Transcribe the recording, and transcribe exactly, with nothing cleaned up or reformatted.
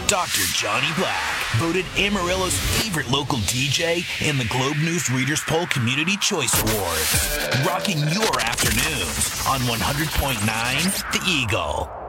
Doctor Johnny Black, voted Amarillo's favorite local D J in the Globe News Readers Poll Community Choice Awards. Rocking your afternoons on one hundred point nine The Eagle.